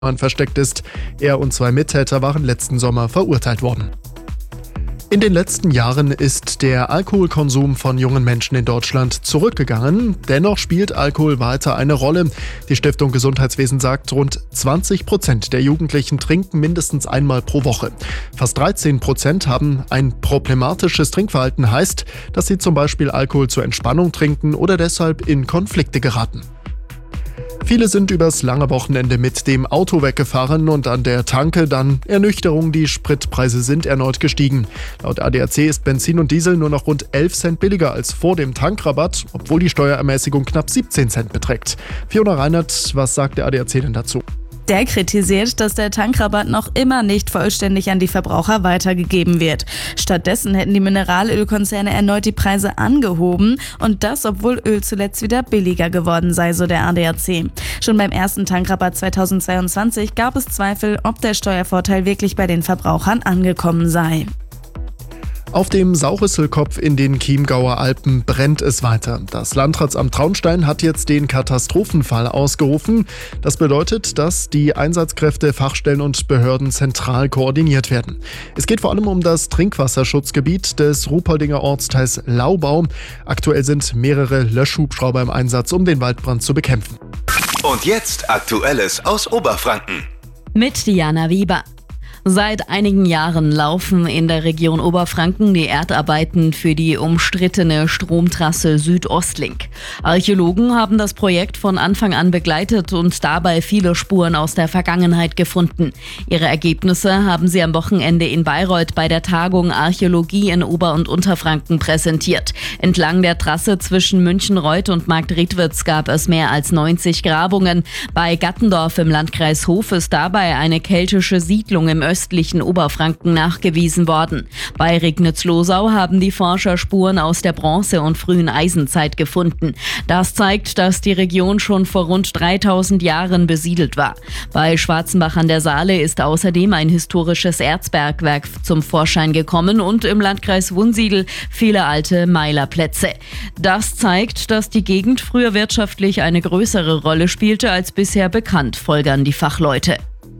versteckt ist. Er und 2 Mittäter waren letzten Sommer verurteilt worden. In den letzten Jahren ist der Alkoholkonsum von jungen Menschen in Deutschland zurückgegangen. Dennoch spielt Alkohol weiter eine Rolle. Die Stiftung Gesundheitswesen sagt, rund 20% der Jugendlichen trinken mindestens einmal pro Woche. Fast 13% haben ein problematisches Trinkverhalten, heißt, dass sie zum Beispiel Alkohol zur Entspannung trinken oder deshalb in Konflikte geraten. Viele sind übers lange Wochenende mit dem Auto weggefahren und an der Tanke dann Ernüchterung, die Spritpreise sind erneut gestiegen. Laut ADAC ist Benzin und Diesel nur noch rund 11 Cent billiger als vor dem Tankrabatt, obwohl die Steuerermäßigung knapp 17 Cent beträgt. Fiona Reinert, was sagt der ADAC denn dazu? Der kritisiert, dass der Tankrabatt noch immer nicht vollständig an die Verbraucher weitergegeben wird. Stattdessen hätten die Mineralölkonzerne erneut die Preise angehoben und das, obwohl Öl zuletzt wieder billiger geworden sei, so der ADAC. Schon beim ersten Tankrabatt 2022 gab es Zweifel, ob der Steuervorteil wirklich bei den Verbrauchern angekommen sei. Auf dem Saurisselkopf in den Chiemgauer Alpen brennt es weiter. Das Landratsamt Traunstein hat jetzt den Katastrophenfall ausgerufen. Das bedeutet, dass die Einsatzkräfte, Fachstellen und Behörden zentral koordiniert werden. Es geht vor allem um das Trinkwasserschutzgebiet des Ruhpoldinger Ortsteils Laubau. Aktuell sind mehrere Löschhubschrauber im Einsatz, um den Waldbrand zu bekämpfen. Und jetzt Aktuelles aus Oberfranken. Mit Diana Wieber. Seit einigen Jahren laufen in der Region Oberfranken die Erdarbeiten für die umstrittene Stromtrasse Südostlink. Archäologen haben das Projekt von Anfang an begleitet und dabei viele Spuren aus der Vergangenheit gefunden. Ihre Ergebnisse haben sie am Wochenende in Bayreuth bei der Tagung Archäologie in Ober- und Unterfranken präsentiert. Entlang der Trasse zwischen Münchenreuth und Marktredwitz gab es mehr als 90 Grabungen. Bei Gattendorf im Landkreis Hof ist dabei eine keltische Siedlung im östlichen Oberfranken nachgewiesen worden. Bei Regnitz-Losau haben die Forscher Spuren aus der Bronze- und frühen Eisenzeit gefunden. Das zeigt, dass die Region schon vor rund 3000 Jahren besiedelt war. Bei Schwarzenbach an der Saale ist außerdem ein historisches Erzbergwerk zum Vorschein gekommen und im Landkreis Wunsiedel viele alte Meilerplätze. Das zeigt, dass die Gegend früher wirtschaftlich eine größere Rolle spielte als bisher bekannt, folgern die Fachleute.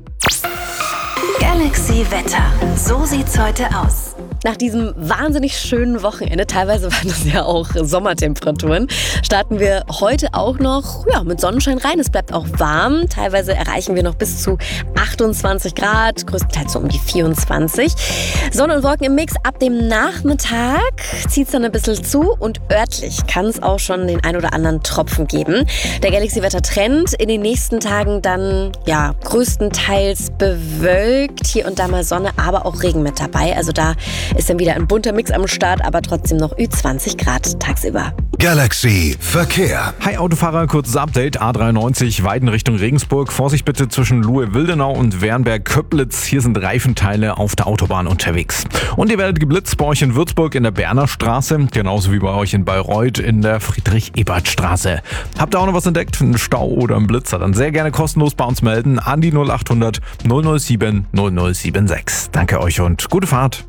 Galaxy Wetter. So sieht's heute aus. Nach diesem wahnsinnig schönen Wochenende, teilweise waren das ja auch Sommertemperaturen, starten wir heute auch noch mit Sonnenschein rein. Es bleibt auch warm. Teilweise erreichen wir noch bis zu 28 Grad, größtenteils so um die 24. Sonne und Wolken im Mix. Ab dem Nachmittag zieht es dann ein bisschen zu und örtlich kann es auch schon den ein oder anderen Tropfen geben. Der Galaxy-Wetter-Trend in den nächsten Tagen dann größtenteils bewölkt. Hier und da mal Sonne, aber auch Regen mit dabei. Also da ist dann wieder ein bunter Mix am Start, aber trotzdem noch 20 Grad tagsüber. Galaxy Verkehr. Hi Autofahrer, kurzes Update. A93 Weiden Richtung Regensburg. Vorsicht bitte zwischen Luhe-Wildenau und Wernberg-Köpplitz. Hier sind Reifenteile auf der Autobahn unterwegs. Und ihr werdet geblitzt bei euch in Würzburg in der Berner Straße, genauso wie bei euch in Bayreuth in der Friedrich-Ebert-Straße. Habt ihr auch noch was entdeckt, einen Stau oder einen Blitzer? Dann sehr gerne kostenlos bei uns melden an die 0800 007 0076. Danke euch und gute Fahrt.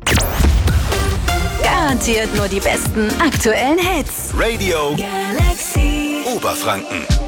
Garantiert nur die besten aktuellen Hits. Radio Galaxy Oberfranken.